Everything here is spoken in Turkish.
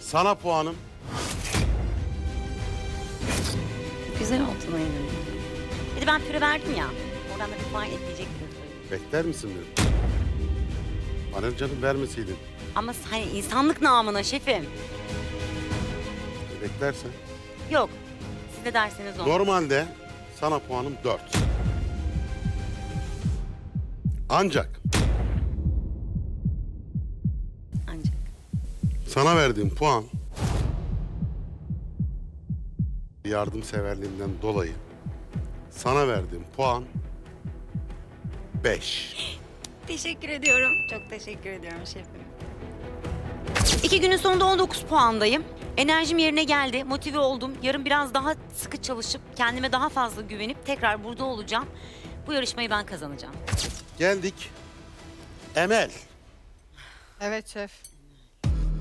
Sana puanım Güzel oldu Nail'im. Bir de ben püre verdim ya. Oradan da bir puan ekleyecektim. bekler misin dedim. Bana canım vermeseydin. Ama hani insanlık namına şefim. Beklersen. Yok. Siz de derseniz o. Normalde sana puanım 4. Ancak Ancak. sana verdiğim puan yardımseverliğinden dolayı sana verdiğim puan 5. Teşekkür ediyorum. Çok teşekkür ediyorum şefim. 2 günün sonunda 19 puandayım. Enerjim yerine geldi. Motive oldum. Yarın biraz daha sıkı çalışıp kendime daha fazla güvenip tekrar burada olacağım. Bu yarışmayı ben kazanacağım. Geldik. Emel. Evet şef.